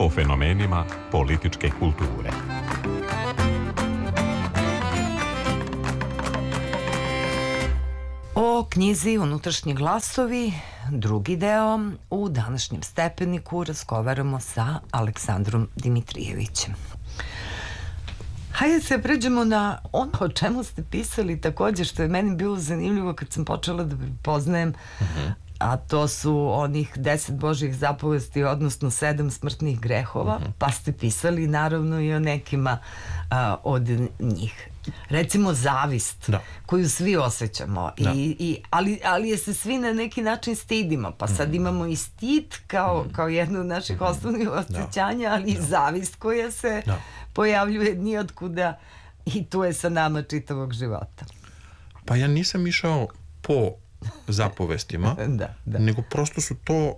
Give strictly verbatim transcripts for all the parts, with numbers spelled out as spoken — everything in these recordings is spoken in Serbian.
o fenomenima političke kulture. O knjizi Unutrašnji glasovi, drugi deo, u današnjem Stepeniku razgovaramo sa Aleksandrom Dimitrijevićem. Hajde se pređemo na ono o čemu ste pisali također, što je meni bilo zanimljivo kad sam počela da prepoznajem, uh-huh. a to su onih deset Božjih zapovesti, odnosno sedam smrtnih grehova, uh-huh. pa ste pisali naravno i o nekima a, od njih. Recimo zavist, da. koju svi osjećamo, I, i, ali, ali je se svi na neki način stidimo, pa sad mm. imamo i stid kao, mm. kao jedno od naših mm. osnovnih osjećanja, ali i zavist koja se da. pojavljuje nijotkuda i tu je sa nama čitavog života. Pa ja nisam išao po zapovestima, da, da. nego prosto su to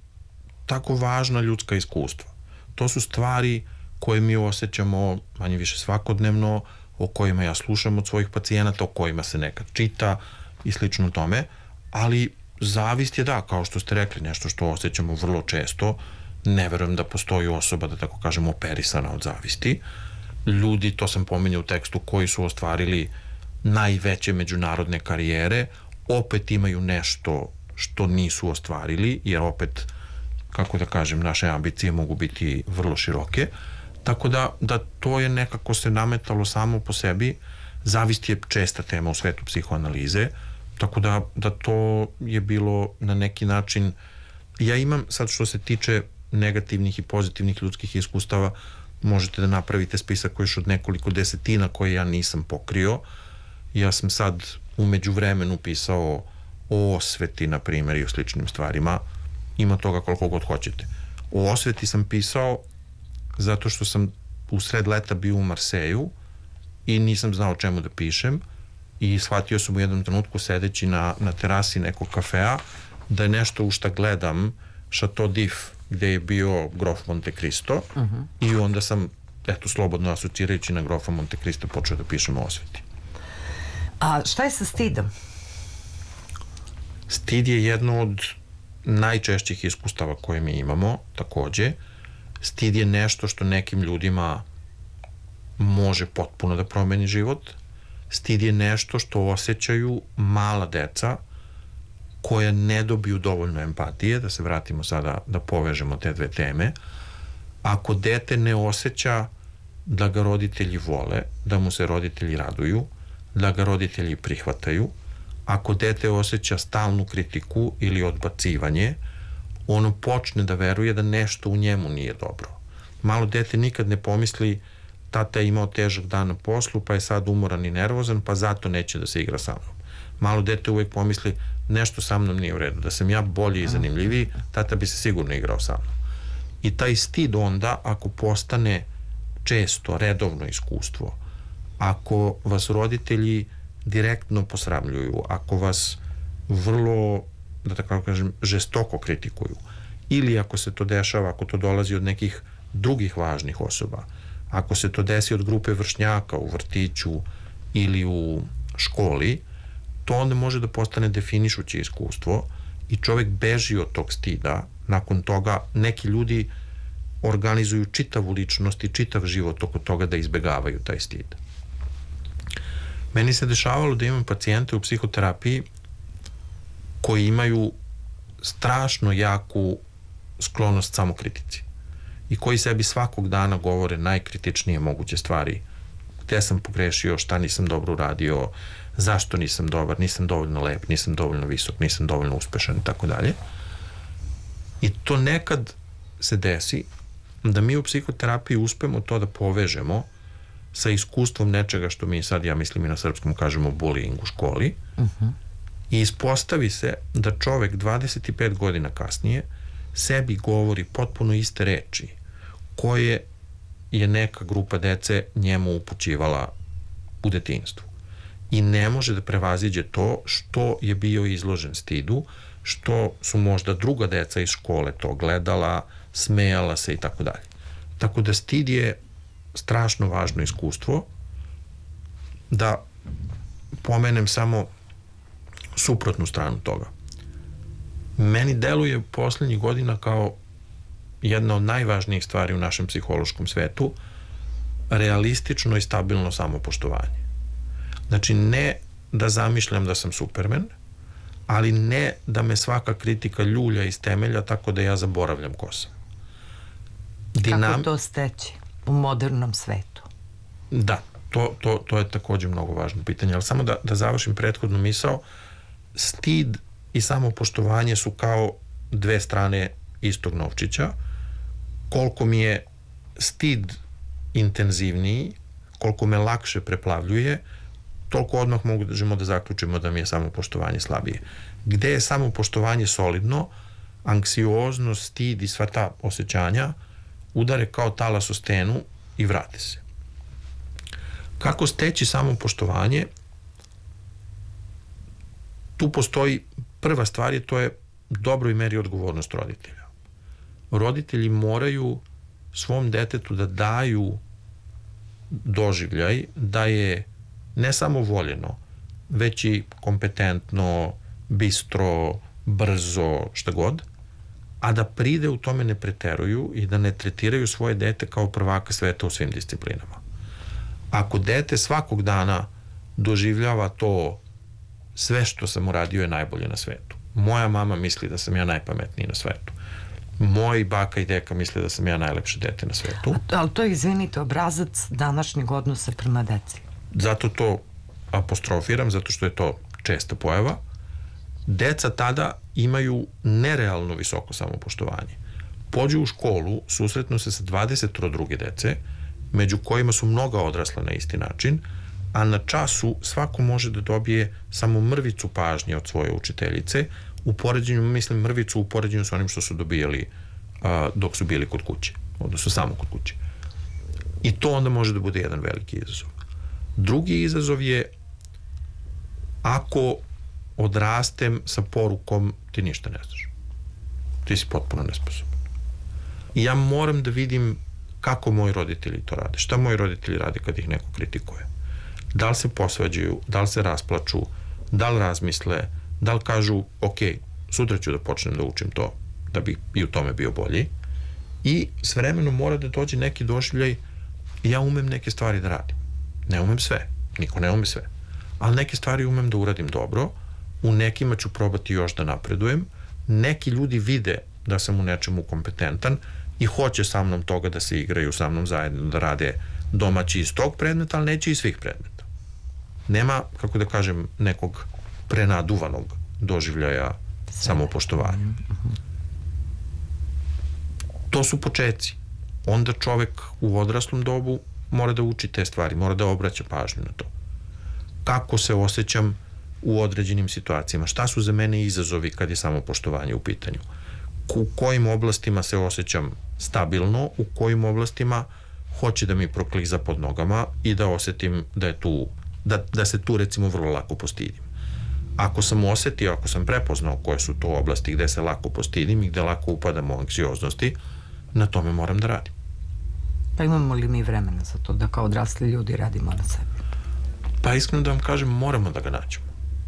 tako važna ljudska iskustva. To su stvari koje mi osjećamo manje više svakodnevno, o kojima ja slušam od svojih pacijenata, o kojima se nekad čita i slično tome, ali zavist je, da, kao što ste rekli, nešto što osjećamo vrlo često. Ne verujem da postoji osoba, da tako kažem, operisana od zavisti. Ljudi, to sam pominjao u tekstu, koji su ostvarili najveće međunarodne karijere, opet imaju nešto što nisu ostvarili, jer opet, kako da kažem, naše ambicije mogu biti vrlo široke. Tako da, da to je nekako se nametalo samo po sebi. Zavist je česta tema u svetu psihoanalize, tako da, da to je bilo na neki način. Ja imam, sad što se tiče negativnih i pozitivnih ljudskih iskustava, možete da napravite spisak koji je od nekoliko desetina koje ja nisam pokrio. Ja sam sad u međuvremenu pisao o osveti, na primjer, i o sličnim stvarima. Ima toga koliko god hoćete. O osveti sam pisao zato što sam u sred leta bio u Marseju i nisam znao o čemu da pišem i shvatio sam u jednom trenutku sedeći na, na terasi nekog kafea da je nešto u šta gledam Chateau d'If, gde je bio grof Monte Cristo, uh-huh. i onda sam, eto, slobodno asocirajući na grofa Monte Cristo počeo da pišem o osveti. A šta je sa stidom? Stid je jedno od najčešćih iskustava koje mi imamo, takođe. Stid je nešto što nekim ljudima može potpuno da promeni život. Stid je nešto što osjećaju mala deca koja ne dobiju dovoljno empatije, da se vratimo sada da povežemo te dve teme. Ako dete ne osjeća da ga roditelji vole, da mu se roditelji raduju, da ga roditelji prihvataju, ako dete osjeća stalnu kritiku ili odbacivanje, ono počne da veruje da nešto u njemu nije dobro. Malo dete nikad ne pomisli tata je imao težak dan na poslu, pa je sad umoran i nervozan, pa zato neće da se igra sa mnom. Malo dete uvek pomisli nešto sa mnom nije u redu, da sam ja bolji i zanimljiviji, tata bi se sigurno igrao sa mnom. I taj stid onda, ako postane često, redovno iskustvo, ako vas roditelji direktno posramljuju, ako vas vrlo, da tako kažem, žestoko kritikuju, ili ako se to dešava, ako to dolazi od nekih drugih važnih osoba, ako se to desi od grupe vršnjaka u vrtiću ili u školi, to onda može da postane definišuće iskustvo i čovek beži od tog stida. Nakon toga neki ljudi organizuju čitavu ličnost i čitav život oko toga da izbegavaju taj stid. Meni se dešavalo da imam pacijente u psihoterapiji koji imaju strašno jaku sklonost samokritici i koji sebi svakog dana govore najkritičnije moguće stvari. Gde sam pogrešio, šta nisam dobro uradio, zašto nisam dobar, nisam dovoljno lep, nisam dovoljno visok, nisam dovoljno uspešan i tako dalje. I to nekad se desi da mi u psihoterapiji uspemo to da povežemo sa iskustvom nečega što mi sad, ja mislim i na srpskom kažemo bullying u školi, uh-huh. i ispostavi se da čovek dvadeset pet godina kasnije sebi govori potpuno iste reči koje je neka grupa dece njemu upućivala u detinjstvu. I ne može da prevaziđe to što je bio izložen stidu, što su možda druga deca iz škole to gledala, smejala se i tako dalje. Tako da stid je strašno važno iskustvo. Da pomenem samo suprotnu stranu toga. Meni deluje poslednjih godina kao jedna od najvažnijih stvari u našem psihološkom svetu, realistično i stabilno samopoštovanje. Znači, ne da zamišljam da sam Superman, ali ne da me svaka kritika ljulja iz temelja tako da ja zaboravljam ko sam. Dinam... Kako to steći u modernom svetu? Da, to, to, to je takođe mnogo važno pitanje, ali samo da, da završim prethodnu misao, stid i samopoštovanje su kao dve strane istog novčića. Koliko mi je stid intenzivniji, koliko me lakše preplavljuje, toliko odmah možemo da zaključimo da mi je samopoštovanje slabije. Gde je samopoštovanje solidno, anksioznost, stid i sva ta osjećanja udare kao talas o stenu i vrate se. Kako steći samopoštovanje? Tu postoji prva stvar, je to je dobroj meri odgovornost roditelja. Roditelji moraju svom detetu da daju doživljaj da je ne samo voljeno, već i kompetentno, bistro, brzo, šta god, a da pride u tome ne preteruju i da ne tretiraju svoje dete kao prvaka sveta u svim disciplinama. Ako dete svakog dana doživljava to sve što sam uradio je najbolje na svetu. Moja mama misli da sam ja najpametniji na svetu. Moji baka i deka misle da sam ja najlepše dete na svetu. A, ali to je, izvinite, obrazac današnjeg odnosa prema deci. Zato to apostrofiram, zato što je to česta pojava. Deca tada imaju nerealno visoko samopoštovanje. Pođu u školu, susretnu se sa dvadeset druge dece, među kojima su mnoga odrasla na isti način, a na času svako može da dobije samo mrvicu pažnje od svoje učiteljice, u poređenju, mislim, mrvicu u poređenju sa onim što su dobijali a, dok su bili kod kuće, odnosno samo kod kuće. I to onda može da bude jedan veliki izazov. Drugi izazov je ako odrastem sa porukom ti ništa ne znaš. Ti si potpuno nesposoban. I ja moram da vidim kako moji roditelji to rade. Šta moji roditelji rade kad ih neko kritikuje? Da li se posvađaju, da li se rasplaču, da li razmisle, da li kažu, ok, sutra ću da počnem da učim to, da bi i u tome bio bolji. I s vremenom mora da dođe neki doživljaj, ja umem neke stvari da radim. Ne umem sve, niko ne ume sve. Ali neke stvari umem da uradim dobro, u nekima ću probati još da napredujem, neki ljudi vide da sam u nečemu kompetentan i hoće sa mnom toga da se igraju sa mnom zajedno, da rade domaći iz tog predmeta, ali neće iz svih predmeta. Nema, kako da kažem, nekog prenaduvanog doživljaja samopoštovanja. To su počeci. Onda čovek u odraslom dobu mora da uči te stvari, mora da obraća pažnju na to. Kako se osjećam u određenim situacijama? Šta su za mene izazovi kad je samopoštovanje u pitanju? U kojim oblastima se osjećam stabilno, u kojim oblastima hoće da mi prokliza pod nogama i da osetim da je tu, da, da se tu recimo vrlo lako postidim. Ako sam osetio, ako sam prepoznao koje su to oblasti gde se lako postidim i gde lako upadam u anksioznosti, na tome moram da radim. Pa imamo li mi vremena za to da kao odrasli ljudi radimo na sebi? Pa iskreno da vam kažem, moramo da ga nađemo.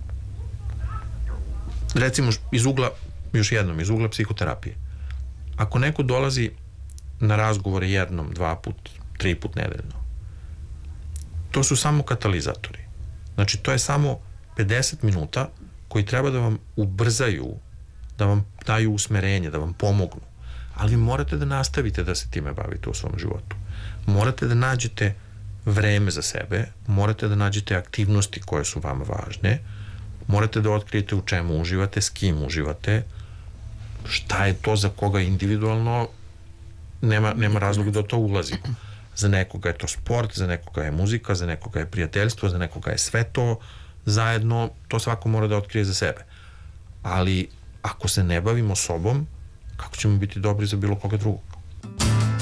Recimo iz ugla, još jednom, iz ugla psihoterapije. Ako neko dolazi na razgovore jednom, dva put, tri put nedeljno, to su samo katalizatori. Znači, to je samo pedeset minuta koji treba da vam ubrzaju, da vam daju usmerenje, da vam pomognu. Ali vi morate da nastavite da se time bavite u svom životu. Morate da nađete vreme za sebe, morate da nađete aktivnosti koje su vama važne, morate da otkrijete u čemu uživate, s kim uživate, šta je to za koga individualno, nema, nema razloga da to ulazimo. Za nekoga je to sport, za nekoga je muzika, za nekoga je prijateljstvo, za nekoga je sve to zajedno, to svako mora da otkrije za sebe. Ali ako se ne bavimo sobom, kako ćemo biti dobri za bilo koga drugog?